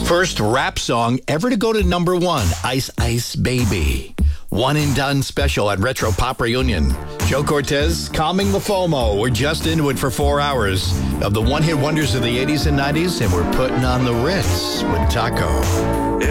First rap song ever to go to number one, Ice Ice Baby. One and done special on Retro Pop Reunion. Joe Cortez, calming the FOMO. We're just into it for 4 hours of the one-hit wonders of the 80s and 90s, and we're putting on the Ritz with Taco.